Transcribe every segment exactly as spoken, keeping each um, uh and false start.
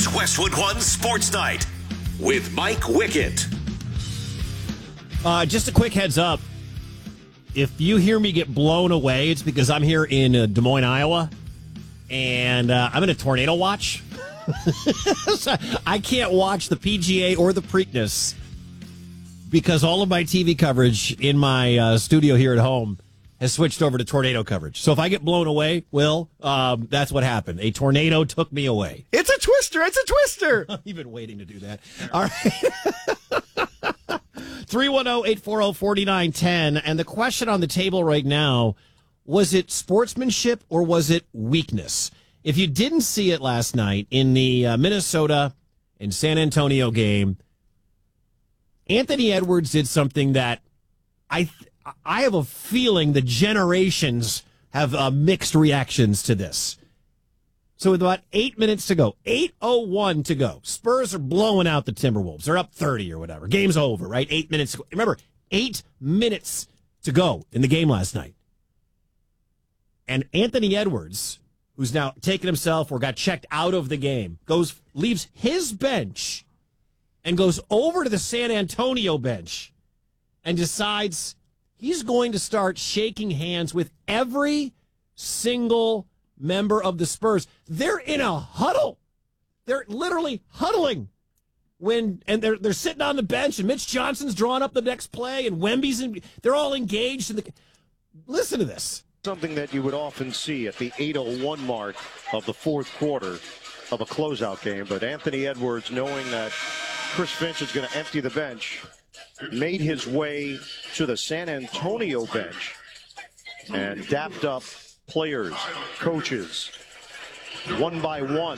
Westwood One Sports Night with Mike Wickett. Uh, just a quick heads up. If you hear me get blown away, it's because I'm here in uh, Des Moines, Iowa, and uh, I'm in a tornado watch. So I can't watch the P G A or the Preakness because all of my T V coverage in my uh, studio here at home has switched over to tornado coverage. So if I get blown away, Will, um, that's what happened. A tornado took me away. It's a twister. It's a twister. You've been waiting to do that. All right. three one zero, eight four zero, four nine one zero. And the question on the table right now, was it sportsmanship or was it weakness? If you didn't see it last night in the uh, Minnesota and San Antonio game, Anthony Edwards did something that I th- I have a feeling the generations have uh, mixed reactions to this. So with about eight minutes to go, eight oh one to go, Spurs are blowing out the Timberwolves. They're up thirty or whatever. Game's over, right? Eight minutes to go. Remember, eight minutes to go in the game last night. And Anthony Edwards, who's now taken himself or got checked out of the game, goes leaves his bench and goes over to the San Antonio bench and decides he's going to start shaking hands with every single member of the Spurs. They're in a huddle. They're literally huddling when, and they're they're sitting on the bench, and Mitch Johnson's drawing up the next play, and Wemby's in. They're all engaged in the. Listen to this. Something that you would often see at the eight oh one mark of the fourth quarter of a closeout game. But Anthony Edwards, knowing that Chris Finch is going to empty the bench, made his way to the San Antonio bench and dapped up players, coaches, one by one.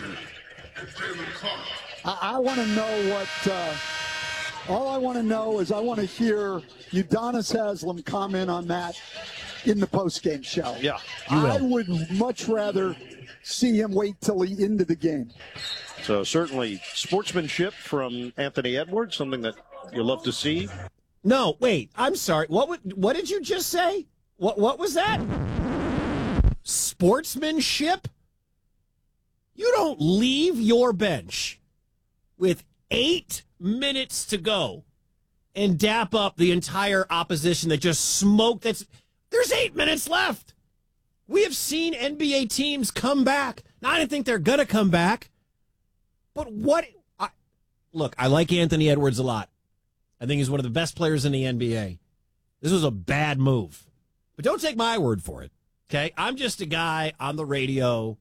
I, I want to know what, uh, all I want to know is I want to hear Udonis Haslem comment on that in the postgame show. Yeah, I would much rather see him wait till the end of the game. So certainly sportsmanship from Anthony Edwards, something that you love to see. No, wait. I'm sorry. What would, what did you just say? What what was that? Sportsmanship? You don't leave your bench with eight minutes to go and dap up the entire opposition that just smoked. That's there's eight minutes left. We have seen N B A teams come back. Now, I didn't think they're gonna come back, but what? I, look, I like Anthony Edwards a lot. I think he's one of the best players in the N B A. This was a bad move. But don't take my word for it, okay? I'm just a guy on the radio.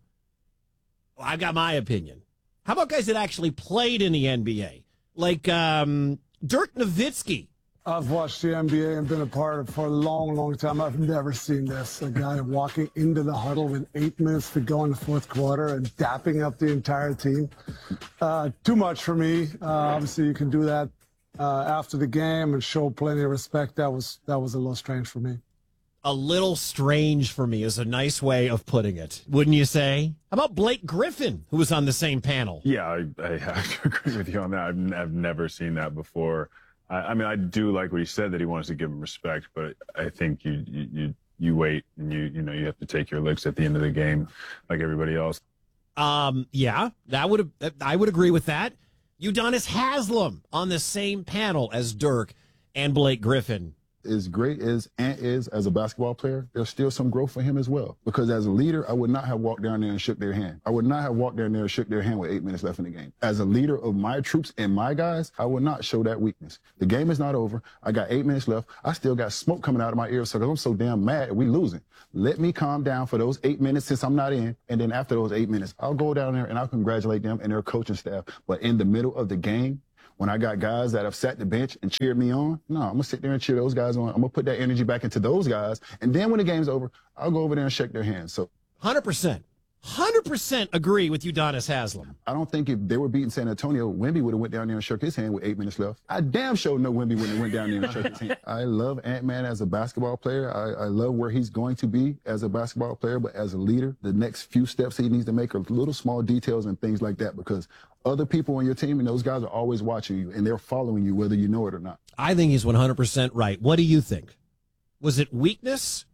I've got my opinion. How about guys that actually played in the N B A? Like um, Dirk Nowitzki. I've watched the N B A and been a part of it for a long, long time. I've never seen this. A guy walking into the huddle with eight minutes to go in the fourth quarter and dapping up the entire team. Uh, too much for me. Uh, obviously, you can do that Uh, after the game and show plenty of respect. That was that was a little strange for me. A little strange for me is a nice way of putting it, wouldn't you say? How about Blake Griffin, who was on the same panel? Yeah, I, I have to agree with you on that. I've, I've never seen that before. I, I mean, I do like what he said, that he wants to give him respect, but I think you you you, you wait and you you know you have to take your licks at the end of the game, like everybody else. Um, yeah, that would I would agree with that. Udonis Haslem on the same panel as Dirk and Blake Griffin. As great as Ant is as a basketball player, there's still some growth for him as well. Because as a leader, I would not have walked down there and shook their hand. I would not have walked down there and shook their hand with eight minutes left in the game. As a leader of my troops and my guys, I would not show that weakness. The game is not over. I got eight minutes left. I still got smoke coming out of my ears because I'm so damn mad we losing. Let me calm down for those eight minutes since I'm not in. And then after those eight minutes, I'll go down there and I'll congratulate them and their coaching staff. But in the middle of the game, when I got guys that have sat the bench and cheered me on, no, I'm going to sit there and cheer those guys on. I'm going to put that energy back into those guys. And then when the game's over, I'll go over there and shake their hands. So one hundred percent. one hundred percent agree with Udonis Haslem. I don't think if they were beating San Antonio, Wemby would have went down there and shook his hand with eight minutes left. I damn sure know Wemby wouldn't have went down there and shook his hand. I love Ant-Man as a basketball player. I, I love where he's going to be as a basketball player, but as a leader, the next few steps he needs to make are little small details and things like that, because other people on your team and those guys are always watching you and they're following you whether you know it or not. I think he's one hundred percent right. What do you think? Was it weakness?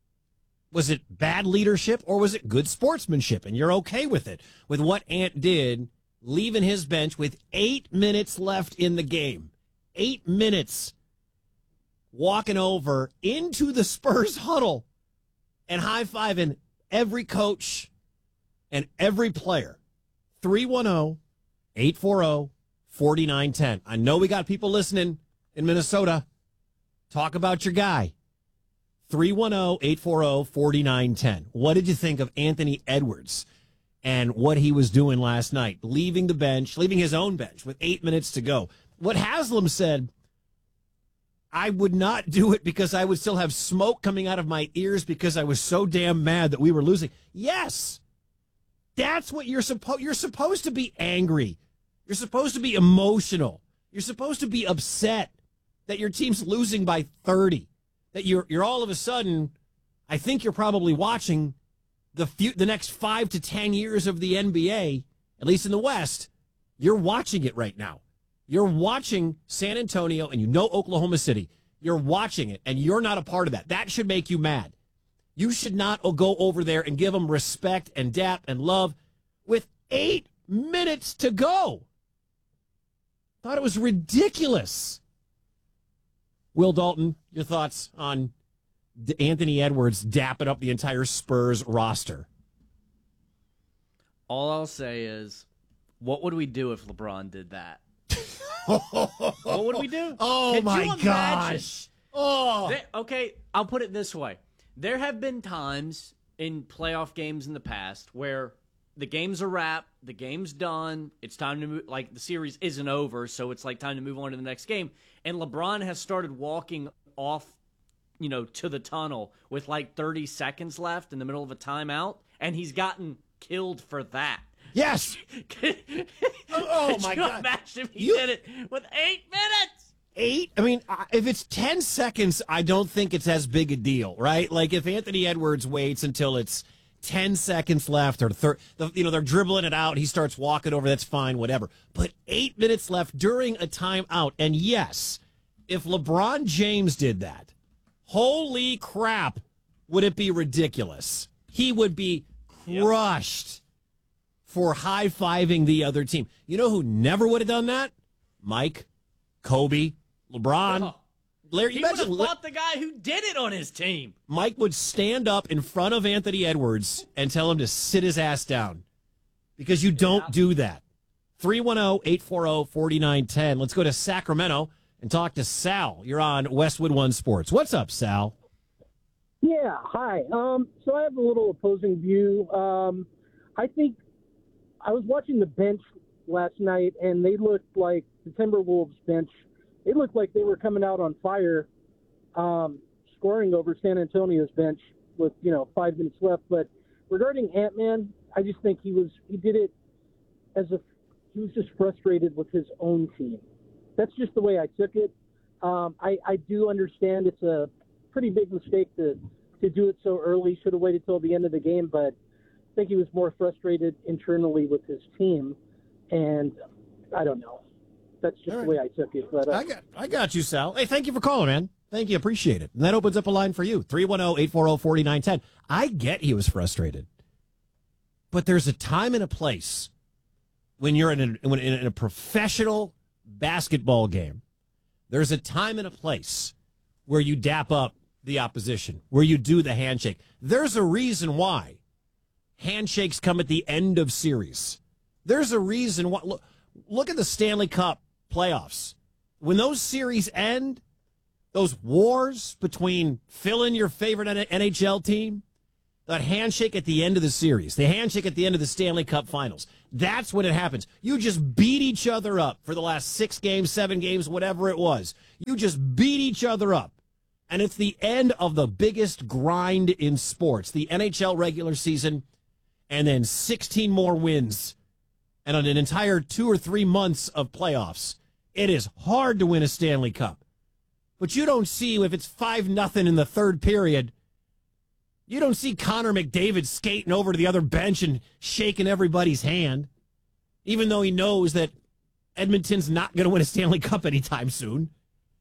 Was it bad leadership, or was it good sportsmanship? And you're okay with it, with what Ant did leaving his bench with eight minutes left in the game. Eight minutes. Walking over into the Spurs huddle and high-fiving every coach and every player. three one zero, eight four zero, four nine one zero. I know we got people listening in Minnesota. Talk about your guy. three one zero, eight four zero, four nine one zero. What did you think of Anthony Edwards and what he was doing last night? Leaving the bench, leaving his own bench with eight minutes to go. What Haslam said, I would not do it because I would still have smoke coming out of my ears because I was so damn mad that we were losing. Yes, that's what you're supposed. You're supposed to be angry. You're supposed to be emotional. You're supposed to be upset that your team's losing by thirty. That you're you're all of a sudden, I think you're probably watching the few, the next five to ten years of the N B A, at least in the West. You're watching it right now. You're watching San Antonio, and you know Oklahoma City. You're watching it, and you're not a part of that. That should make you mad. You should not go over there and give them respect and dap and love with eight minutes to go. Thought it was ridiculous. Will Dalton, your thoughts on Anthony Edwards dapping up the entire Spurs roster? All I'll say is, what would we do if LeBron did that? What would we do? Oh, Could my you imagine? gosh. Oh. They, okay, I'll put it this way. There have been times in playoff games in the past where the game's a wrap, the game's done, it's time to move, like the series isn't over, so it's like time to move on to the next game, and LeBron has started walking off, you know, to the tunnel with like thirty seconds left in the middle of a timeout, and he's gotten killed for that. Yes. Oh, Could my you God. Imagine if he You- did it with eight minutes. Eight? I mean, I- if it's ten seconds, I don't think it's as big a deal, right? Like if Anthony Edwards waits until it's ten seconds left or thir- the, you know, they're dribbling it out, he starts walking over, that's fine, whatever. But eight minutes left during a timeout. And yes, if LeBron James did that, holy crap, would it be ridiculous? He would be crushed for high-fiving the other team. You know who never would have done that? Mike, Kobe, LeBron. Oh. Larry, He you would have imagine fought the guy who did it on his team. Mike would stand up in front of Anthony Edwards and tell him to sit his ass down because you don't Yeah. do that. three one zero, eight four zero, four nine one zero. Let's go to Sacramento and talk to Sal. You're on Westwood One Sports. What's up, Sal? Yeah, hi. Um, so I have a little opposing view. Um, I think I was watching the bench last night, and they looked like the Timberwolves bench. They looked like they were coming out on fire, um, scoring over San Antonio's bench with, you know, five minutes left. But regarding Ant-Man, I just think he was he did it as a he was just frustrated with his own team. That's just the way I took it. Um, I, I do understand it's a pretty big mistake to, to do it so early. Should have waited till the end of the game, but I think he was more frustrated internally with his team. And I don't know. That's just All right. the way I took it. But uh, I got I got you, Sal. Hey, thank you for calling, man. Thank you. Appreciate it. And that opens up a line for you. three one zero, eight four zero, four nine one zero. I get he was frustrated. But there's a time and a place when you're in a, when in a professional basketball game. There's a time and a place where you dap up the opposition, where you do the handshake. There's a reason why handshakes come at the end of series. There's a reason why. Look, look at the Stanley Cup playoffs. When those series end, those wars between fill in your favorite N H L team, that handshake at the end of the series, the handshake at the end of the Stanley Cup finals, that's when it happens. You just beat each other up for the last six games, seven games, whatever it was. You just beat each other up. And it's the end of the biggest grind in sports, the N H L regular season, and then sixteen more wins and on an entire two or three months of playoffs. It is hard to win a Stanley Cup. But you don't see, if it's five nothing in the third period, you don't see Connor McDavid skating over to the other bench and shaking everybody's hand, even though he knows that Edmonton's not going to win a Stanley Cup anytime soon.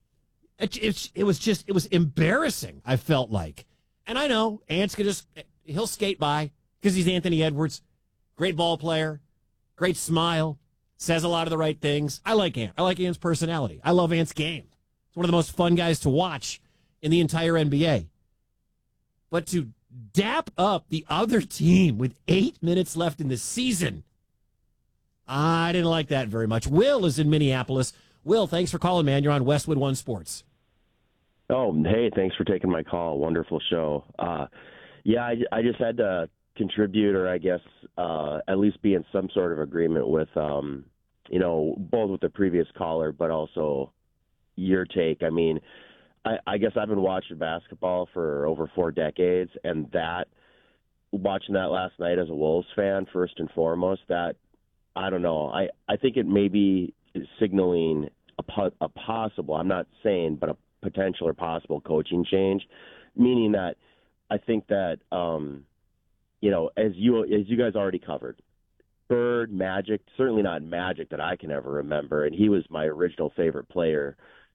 It, it, it was just, it was embarrassing, I felt like. And I know Ant's going to just, he'll skate by because he's Anthony Edwards. Great ball player, great smile, says a lot of the right things. I like Ant. I like Ant's personality. I love Ant's game. It's one of the most fun guys to watch in the entire N B A. But to dap up the other team with eight minutes left in the season, I didn't like that very much. Will is in Minneapolis. Will, thanks for calling, man. You're on Westwood One Sports. Oh, hey, thanks for taking my call. Wonderful show. Uh, yeah, I, I just had to contribute, or I guess uh, at least be in some sort of agreement with, um, you know, both with the previous caller, but also your take. I mean, I, I guess I've been watching basketball for over four decades, and that, watching that last night as a Wolves fan, first and foremost, that, I don't know, I, I think it may be signaling a, po- a possible, I'm not saying, but a potential or possible coaching change, meaning that I think that, um, you know, as you as you guys already covered, Bird, Magic, certainly not Magic that I can ever remember, and he was my original favorite player,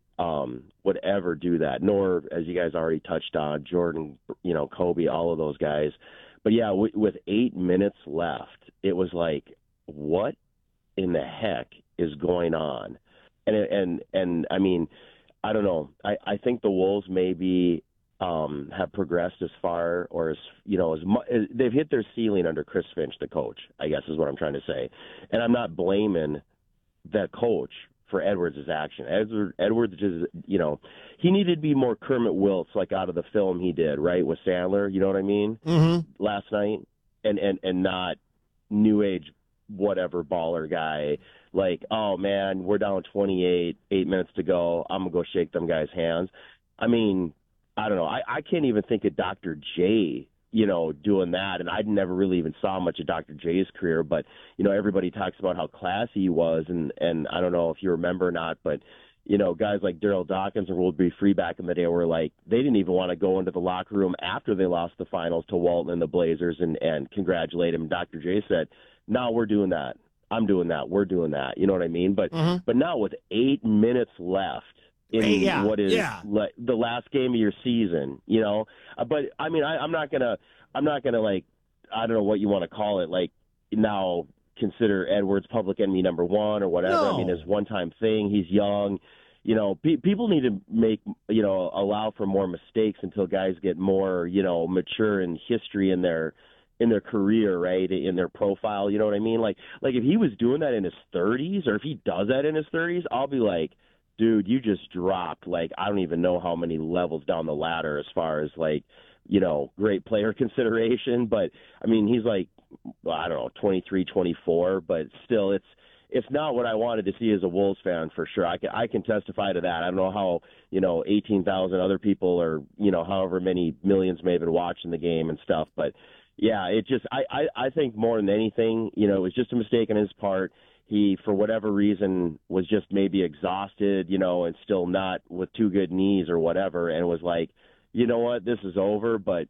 um, would ever do that, nor, as you guys already touched on, Jordan, you know, Kobe, all of those guys. But, yeah, w- with eight minutes left, it was like, what in the heck is going on? And, and, and I mean, I don't know. I, I think the Wolves maybe um, have progressed as far or as, you know, as much, they've hit their ceiling under Chris Finch, the coach, I guess is what I'm trying to say. And I'm not blaming the coach for Edwards' action. Edwards, Edwards just, you know, he needed to be more Kermit Wilkes, like out of the film he did, right, with Sandler, you know what I mean, mm-hmm. last night, and, and, and not new age whatever baller guy. Like, oh, man, we're down twenty-eight, eight minutes to go. I'm going to go shake them guys' hands. I mean, I don't know. I, I can't even think of Doctor J, you know, doing that. And I never really even saw much of Doctor J's career. But, you know, everybody talks about how classy he was. And, and I don't know if you remember or not, but, you know, guys like Daryl Dawkins and World B. Free back in the day were like, they didn't even want to go into the locker room after they lost the finals to Walton and the Blazers and, and congratulate him. Doctor J said, no, we're doing that. I'm doing that. We're doing that. You know what I mean? But mm-hmm. but now with eight minutes left in yeah, what is yeah. le- the last game of your season, you know. Uh, but I mean, I, I'm not gonna, I'm not gonna like, I don't know what you want to call it, like now consider Edwards public enemy number one or whatever. No. I mean, it's one time thing. He's young. You know, pe- people need to make, you know, allow for more mistakes until guys get more, you know, mature in history in their. in their career, right, in their profile, you know what I mean? Like, like if he was doing that in his thirties, or if he does that in his thirties, I'll be like, dude, you just dropped, like, I don't even know how many levels down the ladder as far as, like, you know, great player consideration. But, I mean, he's like, well, I don't know, twenty-three, twenty-four, but still, it's it's not what I wanted to see as a Wolves fan, for sure. I can, I can testify to that. I don't know how, you know, eighteen thousand other people or, you know, however many millions may have been watching the game and stuff, but yeah, it just I, I, I think more than anything, you know, it was just a mistake on his part. He, for whatever reason, was just maybe exhausted, you know, and still not with two good knees or whatever, and was like, you know what, this is over. But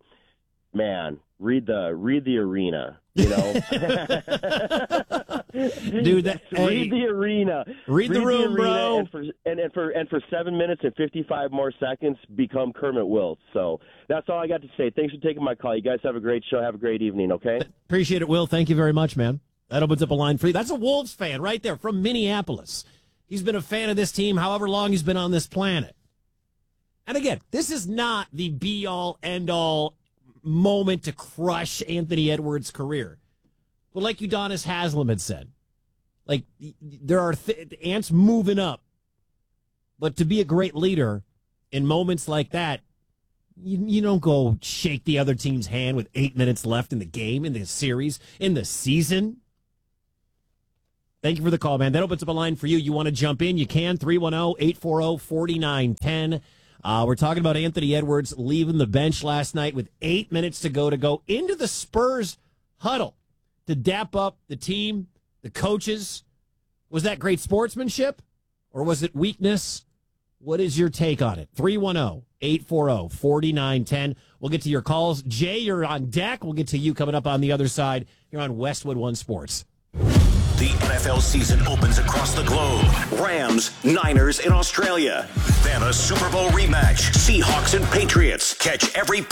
man, read the read the arena, you know. Dude, that, read hey, the arena. Read, read the room, the arena, bro. And for, and, and for and for seven minutes and fifty-five more seconds, become Kermit Wilkes. So that's all I got to say. Thanks for taking my call. You guys have a great show. Have a great evening. Okay. Appreciate it, Will. Thank you very much, man. That opens up a line for you. That's a Wolves fan right there from Minneapolis. He's been a fan of this team however long he's been on this planet. And again, this is not the be-all, end-all moment to crush Anthony Edwards' career. But like Udonis Haslem had said, like, there are th- Ant's moving up. But to be a great leader in moments like that, you, you don't go shake the other team's hand with eight minutes left in the game, in the series, in the season. Thank you for the call, man. That opens up a line for you. You want to jump in? You can. three one zero, eight four zero, four nine one zero. Uh, we're talking about Anthony Edwards leaving the bench last night with eight minutes to go to go into the Spurs huddle to dap up the team, the coaches. Was that great sportsmanship or was it weakness? What is your take on it? three one zero, eight four zero, four nine one zero. We'll get to your calls. Jay, you're on deck. We'll get to you coming up on the other side. You're on Westwood One Sports. The N F L season opens across the globe. Rams, Niners in Australia. Then a Super Bowl rematch. Seahawks and Patriots. Catch every